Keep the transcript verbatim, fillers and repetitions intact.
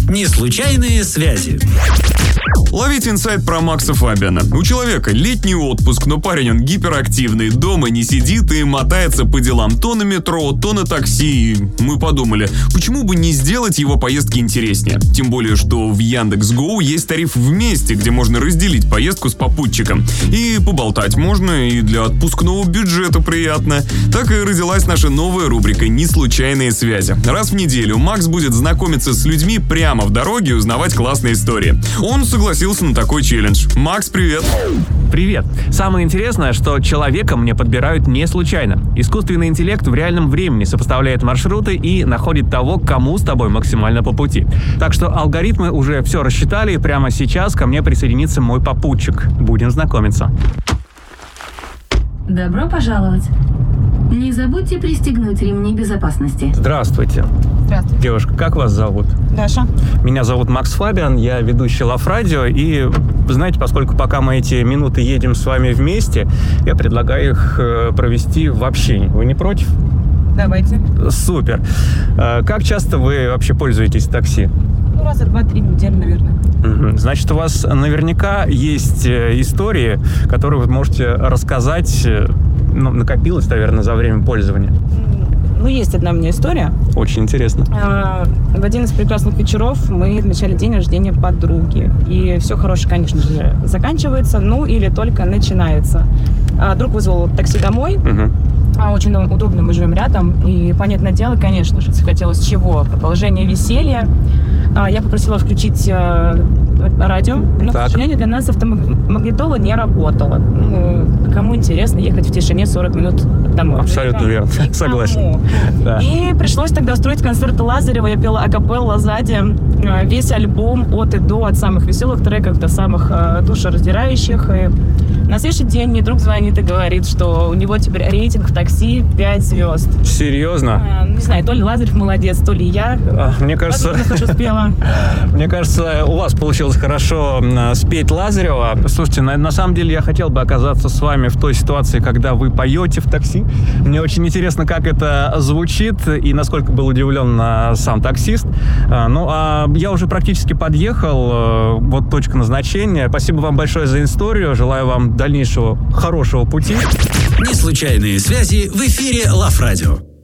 Неслучайные связи. Ловите инсайт про Макса Фабиана. У человека летний отпуск, но парень он гиперактивный, дома не сидит и мотается по делам то на метро, то на такси. И мы подумали, почему бы не сделать его поездки интереснее? Тем более, что в Яндекс.Гоу есть тариф вместе, где можно разделить поездку с попутчиком. И поболтать можно, и для отпускного бюджета приятно. Так и родилась наша новая рубрика «Неслучайные связи». Раз в неделю Макс будет знакомиться с людьми прямо в дороге и узнавать классные истории. Он согласился на такой челлендж. Макс, привет! Привет! Самое интересное, что человека мне подбирают не случайно. Искусственный интеллект в реальном времени сопоставляет маршруты и находит того, кому с тобой максимально по пути. Так что алгоритмы уже все рассчитали, и прямо сейчас ко мне присоединится мой попутчик. Будем знакомиться. Добро пожаловать. Не забудьте пристегнуть ремни безопасности. Здравствуйте. Здравствуйте. Девушка, как вас зовут? Даша. Меня зовут Макс Фабиан, я ведущий Лав Радио, и, вы знаете, поскольку пока мы эти минуты едем с вами вместе, я предлагаю их провести в общении. Вы не против? Давайте. Супер. Как часто вы вообще пользуетесь такси? Ну, раза два-три недели, наверное. Значит, у вас наверняка есть истории, которые вы можете рассказать, ну, накопилось, наверное, за время пользования. Ну, есть одна у меня история. Очень интересно. В один из прекрасных вечеров мы отмечали день рождения подруги. И все хорошее, конечно же, заканчивается, ну или только начинается. Друг вызвал такси домой. Угу. Очень удобно, мы живем рядом. И, понятное дело, конечно же, захотелось чего? Продолжение веселья. Я попросила включить радио, но, так. к сожалению, для нас автомагнитола не работала. Ну, кому интересно ехать в тишине сорок минут домой? Абсолютно верно, согласен. Да. И пришлось тогда устроить концерт Лазарева. Я пела акапелла сзади весь альбом от и до, от самых веселых треков до самых душераздирающих. И на следующий день мне друг звонит и говорит, что у него теперь рейтинг в такси пять звезд. Серьезно? А, не знаю, то ли Лазарев молодец, то ли я. А, мне кажется, спела. Мне кажется, у вас получилось хорошо спеть Лазарева. Слушайте, на, на самом деле я хотел бы оказаться с вами в той ситуации, когда вы поете в такси. Мне очень интересно, как это звучит и насколько был удивлен сам таксист. Ну, а я уже практически подъехал. Вот точка назначения. Спасибо вам большое за историю. Желаю вам дальнейшего хорошего пути. Неслучайные связи в эфире Лав Радио.